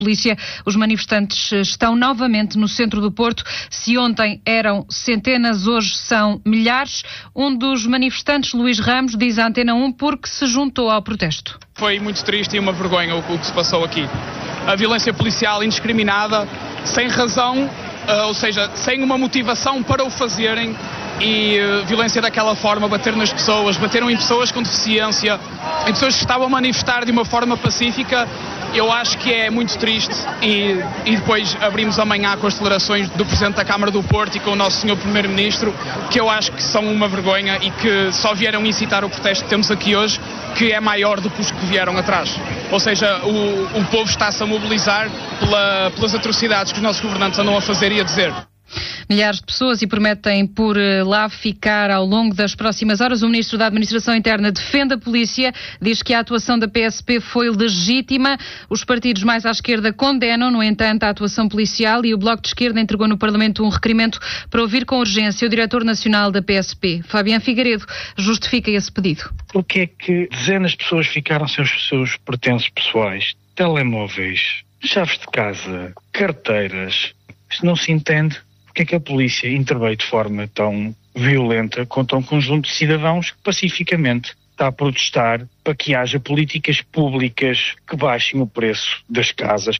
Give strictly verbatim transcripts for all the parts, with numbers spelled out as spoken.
Polícia, os manifestantes estão novamente no centro do Porto. Se ontem eram centenas, hoje são milhares. Um dos manifestantes, Luís Ramos, diz à Antena um porque se juntou ao protesto. Foi muito triste e uma vergonha o que se passou aqui. A violência policial indiscriminada, sem razão, ou seja, sem uma motivação para o fazerem, e uh, violência daquela forma, bater nas pessoas, bateram em pessoas com deficiência, em pessoas que estavam a manifestar de uma forma pacífica. Eu acho que é muito triste e, e depois abrimos amanhã com as declarações do Presidente da Câmara do Porto e com o nosso senhor Primeiro-Ministro, que eu acho que são uma vergonha e que só vieram incitar o protesto que temos aqui hoje, que é maior do que os que vieram atrás. Ou seja, o, o povo está-se a mobilizar pela, pelas atrocidades que os nossos governantes andam a fazer e a dizer. Milhares de pessoas e prometem por lá ficar ao longo das próximas horas. O Ministro da Administração Interna defende a polícia, diz que a atuação da P S P foi legítima. Os partidos mais à esquerda condenam, no entanto, a atuação policial e o Bloco de Esquerda entregou no Parlamento um requerimento para ouvir com urgência o Diretor Nacional da P S P. Fabián Figueiredo justifica esse pedido. Porque é que dezenas de pessoas ficaram sem os seus pertences pessoais, telemóveis, chaves de casa, carteiras? Isto não se entende. Porque é que a polícia interveio de forma tão violenta contra um conjunto de cidadãos que pacificamente está a protestar para que haja políticas públicas que baixem o preço das casas?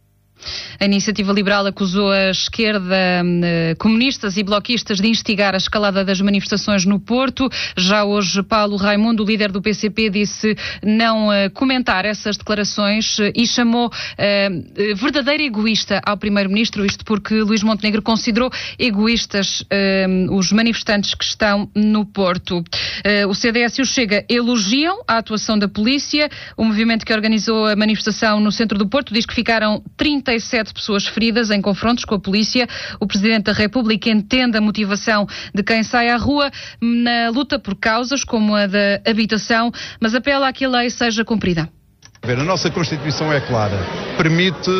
A Iniciativa Liberal acusou a esquerda, eh, comunistas e bloquistas de instigar a escalada das manifestações no Porto. Já hoje, Paulo Raimundo, o líder do P C P, disse não eh, comentar essas declarações eh, e chamou eh, verdadeiro egoísta ao Primeiro-Ministro, isto porque Luís Montenegro considerou egoístas eh, os manifestantes que estão no Porto. Eh, o C D S e o Chega elogiam a atuação da polícia. O movimento que organizou a manifestação no centro do Porto diz que ficaram trinta e sete pessoas feridas em confrontos com a polícia. O Presidente da República entende a motivação de quem sai à rua na luta por causas como a da habitação, mas apela a que a lei seja cumprida. A nossa Constituição é clara, permite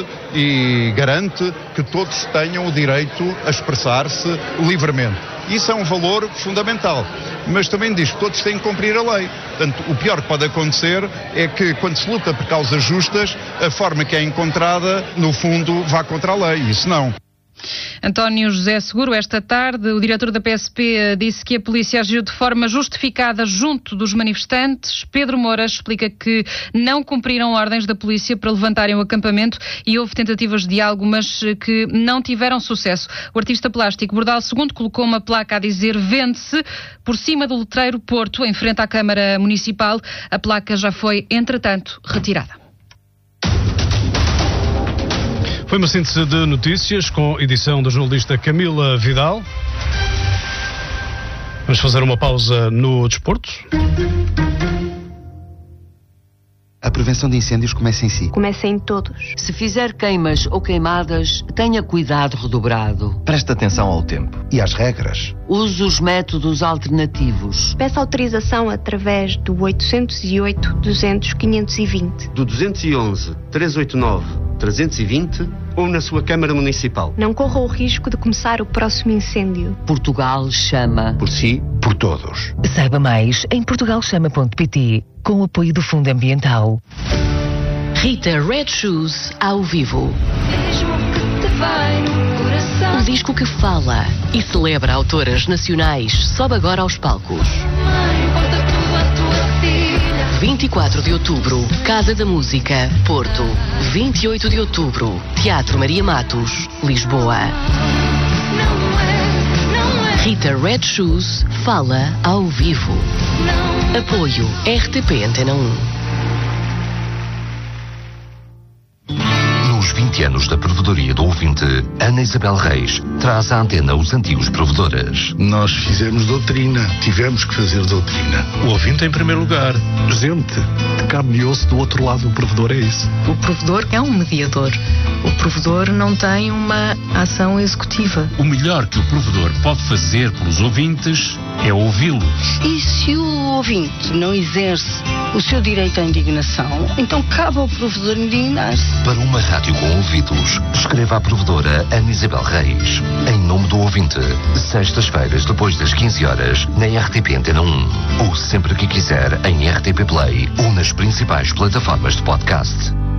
e garante que todos tenham o direito a expressar-se livremente. Isso é um valor fundamental, mas também diz que todos têm que cumprir a lei. Portanto, o pior que pode acontecer é que, quando se luta por causas justas, a forma que é encontrada, no fundo, vá contra a lei. Isso não. António José Seguro, esta tarde, o diretor da P S P disse que a polícia agiu de forma justificada junto dos manifestantes. Pedro Moura explica que não cumpriram ordens da polícia para levantarem o acampamento e houve tentativas de diálogo, mas que não tiveram sucesso. O artista plástico Bordal segundo colocou uma placa a dizer vende-se por cima do letreiro Porto, em frente à Câmara Municipal. A placa já foi, entretanto, retirada. Foi uma síntese de notícias com edição da jornalista Camila Vidal. Vamos fazer uma pausa no desporto. A prevenção de incêndios começa em si. Começa em todos. Se fizer queimas ou queimadas, tenha cuidado redobrado. Preste atenção ao tempo e às regras. Use os métodos alternativos. Peça autorização através do oitocentos e oito, duzentos, quinhentos e vinte. Do duzentos e onze, trezentos e oitenta e nove, trezentos e vinte ou na sua Câmara Municipal. Não corra o risco de começar o próximo incêndio. Portugal chama. Por si, por todos. Saiba mais em portugal chama ponto pt, com o apoio do Fundo Ambiental. Rita Red Shoes ao vivo. Um disco que fala e celebra autoras nacionais. Sobe agora aos palcos. vinte e quatro de outubro, Casa da Música, Porto. vinte e oito de outubro, Teatro Maria Matos, Lisboa. Rita Red Shoes fala ao vivo. Apoio R T P Antena um. Nos vinte anos da provedoria do ouvinte, Ana Isabel Reis traz à antena os antigos provedores. Nós fizemos doutrina, tivemos que fazer doutrina. O ouvinte em primeiro lugar. Gente de carne e osso do outro lado, o provedor é isso. O provedor é um mediador. O provedor não tem uma ação executiva. O melhor que o provedor pode fazer pelos ouvintes é ouvi-los. E se o ouvinte não exerce o seu direito à indignação, então cabe ao provedor indignar-se. Para uma rádio com ouvidos, escreva à provedora Ana Isabel Reis. Em nome do ouvinte, sextas-feiras depois das quinze horas, na R T P Antena um. Ou sempre que quiser em R T P Play ou nas principais plataformas de podcast.